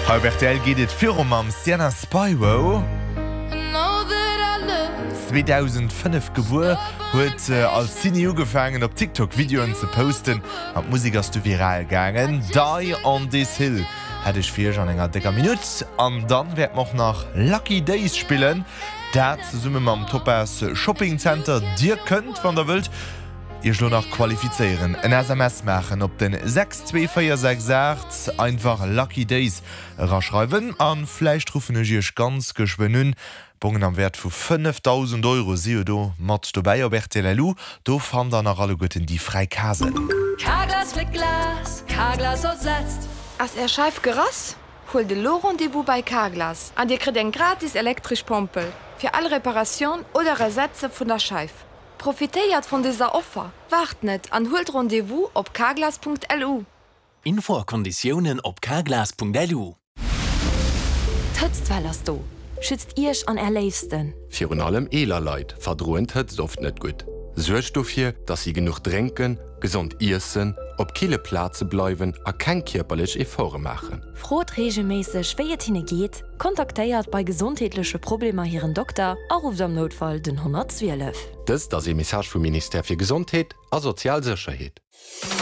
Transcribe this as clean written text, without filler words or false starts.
Albertel geht et fir am Sienna Spyro. 2005 gewur huet als Sinio gefangen op TikTok-Videoen ze posten an Musik ass du viral gangen. Die on this hill hättech fir an enger decker Minut an dann werd noch nach Lucky Days spielen. Dat ze summe mam Toppers Shoppingcenter Dir könnt van der Welt. Ihr schlo noch qualifizieren en SMS machen op den 62468 einfach Lucky Days raschreiben an Fleischrufen ganz geschwnnen. Bungen am Wert vu 5.000 € si do mat dobei op Bertelelou, do fan dann nach alle Götten die frei Kasen. Carglass fliegt Glas, Carglass ersetzt. As scheif gerass, hol de lo Rendezvous bei Carglass. An Dir krit en gratis elektrisch Pompel. Für alle Reparation oder Ersätze vun der Scheif. Profitéiert von dieser Offer. Wart net an holt Rendezvous op carglass.lu. Infokonditionen op carglass.lu. Tötzwellers du. Schützt ihrch an erleisten. Für allem Elerleit verdrohen Tötz oft net gut. Sorgt dafür, dass sie genug trinken, gesund essen, op Kille Platze bleiben, a kein körperlich Effort machen. Frot regelmäßig, wie es ihnen geht, kontaktiert bei gesundheitlichen Problemen ihren Doktor, auch auf dem Notfall den 112. Das ist ein Message vom Minister für Gesundheit und Sozialsicherheit.